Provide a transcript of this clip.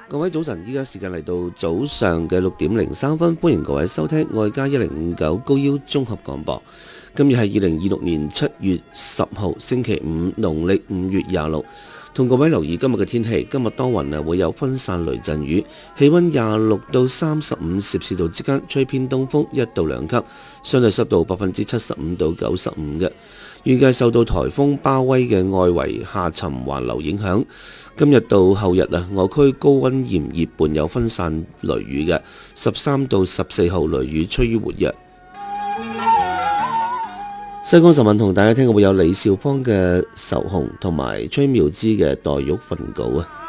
各位早晨，依家時間嚟到早上嘅6:03，歡迎各位收聽愛家1059高腰綜合廣播。今日係2026年7月10號星期五，農曆5月26。同各位留意今日嘅天氣，今日多雲會有分散雷陣雨，氣溫26到35攝氏度之間，吹偏東風1到2級，相對濕度75%到95%嘅。預計受到颱風巴威嘅外圍下沉環流影響，今日到後日我區高溫炎熱伴有分散雷雨嘅，13到14號雷雨趨於活躍。西江晨聞同大家聽嘅會有李兆芳嘅《愁紅》同埋崔妙芝嘅《黛玉瞓稿》啊。